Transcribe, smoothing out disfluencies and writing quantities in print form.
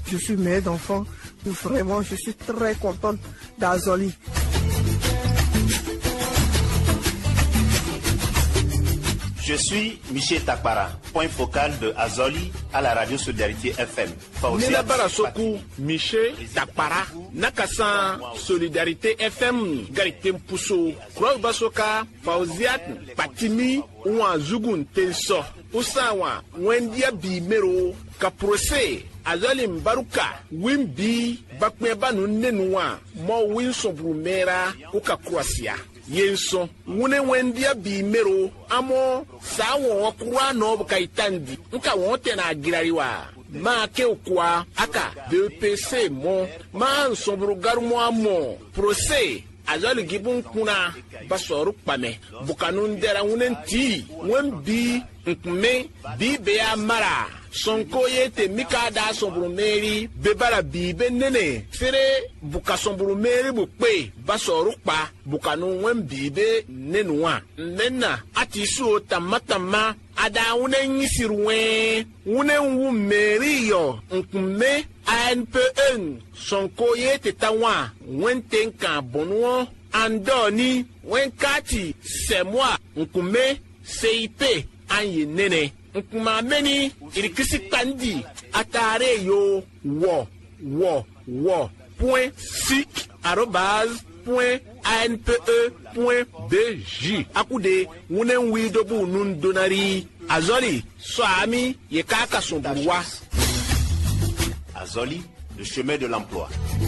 Je suis mère d'enfants. Vraiment, je suis très contente d'Azoli. Je suis Michel Takpara, point focal de Azoli à la radio Solidarité FM. Nina Barasoku, Michel Takpara, Nakasan Solidarité FM, Garitem Pousso, Kroy Basoka, Fauziat, Patimi, Ouan Zugun Tenso, Usawa, Wendia Bimero, Kaprose, Azoli Mbaruka, Wimbi, Bakmebanu Nenua, Mo Winson Brumera, Uka Kroasia. Yenson, wune wendia bimero, amo, sawo wakura no bukaitandi, nka wote na agirariwa. Ma ke ukwa, aka, DPC mo, ma nsobru garumo amo, prose, azali gibun kuna, basoru pame, bukanundera wunenti, wembi, nkme, bibea mara. Sonko yete mikada sombrumeri bebara bibe nene fere buka sombrumeri bukpe basorukpa bukanu wen bibe nenwa nena atisu tamatama ada une nyisirwe une wu meriyo nkume ANPN sonko yete tawa wen tenka bonwo andoni wen kati semwa nkume CIP anye nene nkuma meni irikisi kandi atare yo wo point sic @point anpe.bj akude wunen wido bu nun donari azoli so ami ye kaka son bourwa Azoli, le chemin de l'emploi.